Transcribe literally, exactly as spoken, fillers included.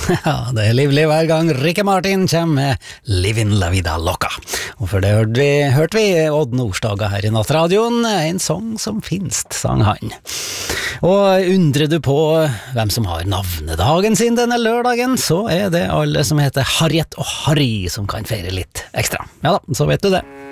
Ja, det er livlig hver gang Ricky Martin kommer med Livin' La Vida Loca. Og for det hørte vi, hørte vi Odd Nordstoga her i Nattradioen, en sang som finst, sang han. Og undrer du på hvem som har navnedagen sin denne lørdagen, så er det alle som heter Harriet og Harry som kan feire litt ekstra. Ja da, så vet du det.